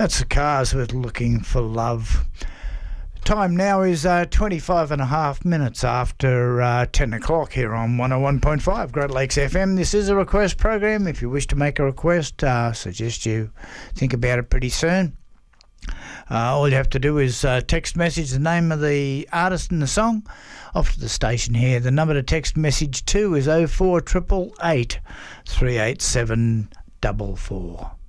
That's the Cars with Looking for Love. Time now is 25 and a half minutes after 10 o'clock here on 101.5 Great Lakes FM. This is a request program. If you wish to make a request, suggest you think about it pretty soon. All you have to do is text message the name of the artist and the song off to the station here. The number to text message to is 04888 387 44.